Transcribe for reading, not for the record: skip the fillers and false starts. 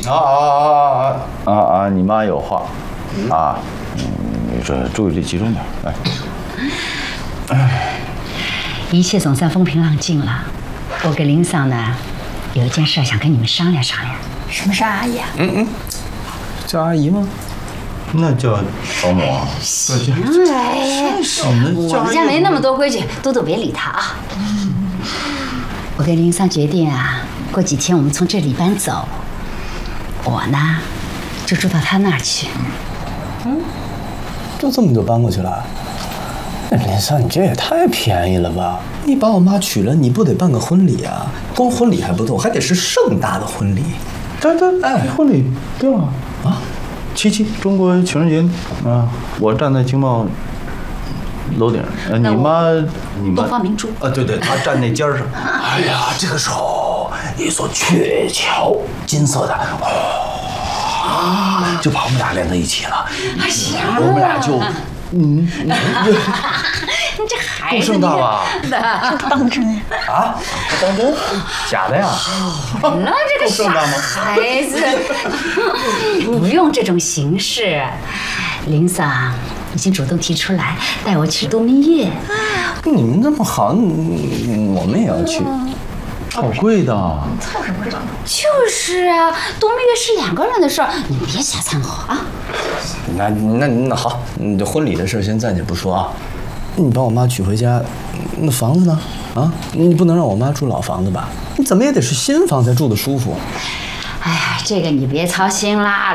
你妈有话啊，你这注意力集中点，来。 一切总算风平浪静了。我跟林嫂呢，有一件事想跟你们商量商量。 什么事阿姨啊？ 叫阿姨吗？ 那叫保姆啊。 行哎，我们家没那么多规矩，多多别理他啊。我跟林桑决定啊，过几天我们从这里搬走，我呢就住到他那儿去。 就这么就搬过去了？那林桑，你这也太便宜了吧！你把我妈娶了，你不得办个婚礼啊？光婚礼还不够，还得是盛大的婚礼。 婚礼定了啊，7/7中国情人节啊，我站在经贸楼顶，你妈东方明珠对，她站那尖上。 哎呀，这个时候一座鹊桥，金色的，就把我们俩连在一起了。我们俩就， 你这孩子够盛大吧？ 当真啊，当真？假的呀？ 那这个傻孩子，不用这种形式。林桑已经主动提出来带我去度蜜月。 你们这么好，我们也要去。 好贵的。 就是啊，度蜜月是2个人的事儿，你别瞎掺和啊。 那好，你这婚礼的事先暂且不说啊。你把我妈娶回家，那房子呢？啊，你不能让我妈住老房子吧？你怎么也得是新房才住得舒服。 哎呀，这个你别操心啦。